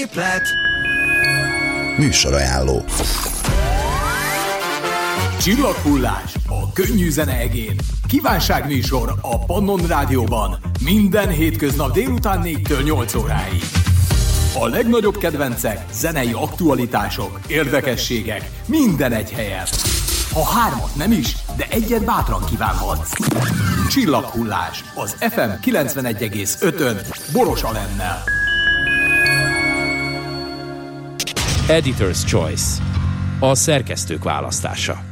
Műsorajánló. Csillaghullás a könnyű zene egén. Kívánságműsor a Pannon Rádióban. Minden hétköznap délután 4-től 8 óráig. A legnagyobb kedvencek, zenei aktualitások, érdekességek, minden egy helyen. Ha hármat nem is, de egyet bátran kívánhatsz. Csillaghullás az FM 91,5-ön Boros Alennel. Editor's Choice. A szerkesztők választása.